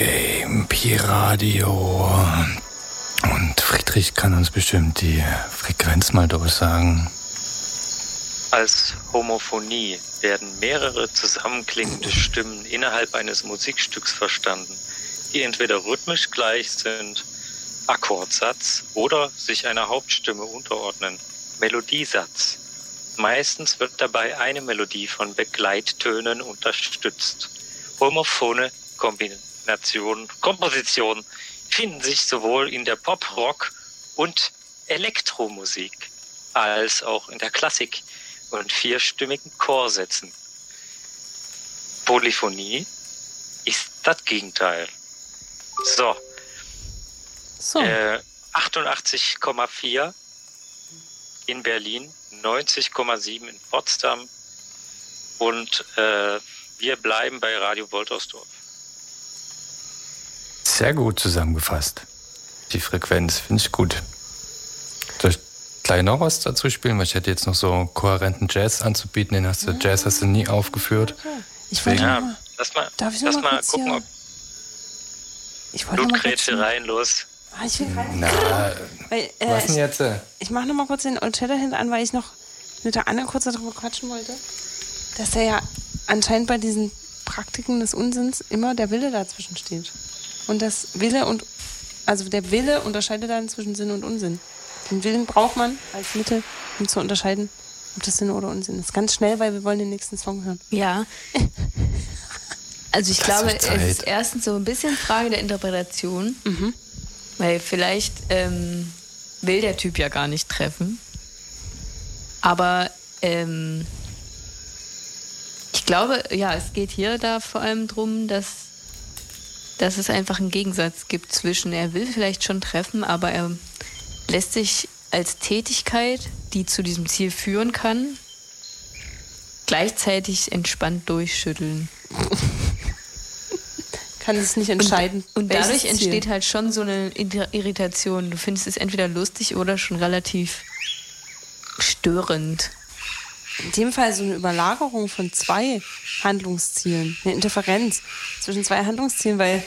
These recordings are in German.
Game, Pi-Radio. Und Friedrich kann uns bestimmt die Frequenz mal durchsagen. Als Homophonie werden mehrere zusammenklingende Stimmen innerhalb eines Musikstücks verstanden, die entweder rhythmisch gleich sind, Akkordsatz, oder sich einer Hauptstimme unterordnen, Melodiesatz. Meistens wird dabei eine Melodie von Begleittönen unterstützt. Homophone Kompositionen finden sich sowohl in der Pop-, Rock- und Elektromusik als auch in der Klassik und vierstimmigen Chorsätzen. Polyphonie ist das Gegenteil. So. 88,4 in Berlin, 90,7 in Potsdam und wir bleiben bei Radio Woltersdorf. Sehr gut zusammengefasst. Die Frequenz finde ich gut. Soll ich gleich noch was dazu spielen? Weil ich hätte jetzt noch so kohärenten Jazz anzubieten. Den Jazz hast du nie aufgeführt. Ich wollte lass mal gucken, ob Blutgrätsche rein, los. Ich will rein. Na, was denn jetzt? Ich mache noch mal kurz den Old Shatterhand an, weil ich noch mit der Anne kurz darüber quatschen wollte, dass da ja anscheinend bei diesen Praktiken des Unsinns immer der Wille dazwischen steht. Und der Wille unterscheidet dann zwischen Sinn und Unsinn. Den Willen braucht man als Mittel, um zu unterscheiden, ob das Sinn oder Unsinn ist. Ganz schnell, weil wir wollen den nächsten Song hören. Ja. Also ich glaube, es ist erstens so ein bisschen Frage der Interpretation. Mhm. Weil vielleicht will der Typ ja gar nicht treffen. Aber ich glaube, ja, es geht hier da vor allem drum, dass es einfach einen Gegensatz gibt zwischen, er will vielleicht schon treffen, aber er lässt sich als Tätigkeit, die zu diesem Ziel führen kann, gleichzeitig entspannt durchschütteln. Kann es nicht entscheiden. Und dadurch entsteht halt schon so eine Irritation. Du findest es entweder lustig oder schon relativ störend. In dem Fall so eine Überlagerung von zwei Handlungszielen. Eine Interferenz zwischen zwei Handlungszielen, weil...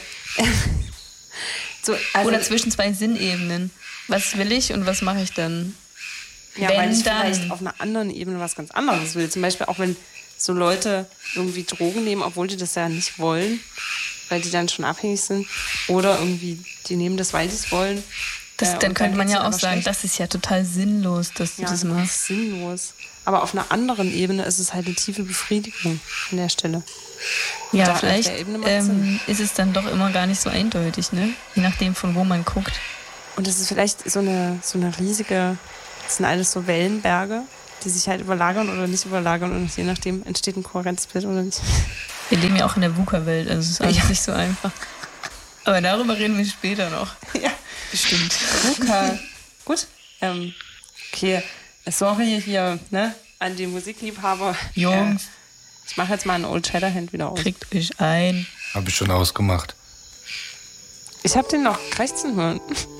oder zwischen zwei Sinnebenen. Was will ich und was mache ich dann? Ja, weil ich vielleicht auf einer anderen Ebene was ganz anderes will. Zum Beispiel auch wenn so Leute irgendwie Drogen nehmen, obwohl die das ja nicht wollen, weil die dann schon abhängig sind. Oder irgendwie, die nehmen das, weil sie es wollen. Dann könnte man ja auch sagen, das ist ja total sinnlos, dass du das machst. Das ist sinnlos. Aber auf einer anderen Ebene ist es halt eine tiefe Befriedigung an der Stelle. Ja, vielleicht ist es dann doch immer gar nicht so eindeutig, ne? Je nachdem, von wo man guckt. Und es ist vielleicht so eine riesige, das sind alles so Wellenberge, die sich halt überlagern oder nicht überlagern und je nachdem entsteht ein Kohärenzbild oder nicht. Wir leben ja auch in der VUCA-Welt, also es ist alles nicht so einfach. Aber darüber reden wir später noch. Ja, bestimmt. VUCA. Gut. Okay. Sorry hier, ne, an die Musikliebhaber. Jungs. Ich mache jetzt mal einen Old Shatterhand wieder aus. Kriegt euch ein. Habe ich schon ausgemacht. Ich habe den noch krächzen hören.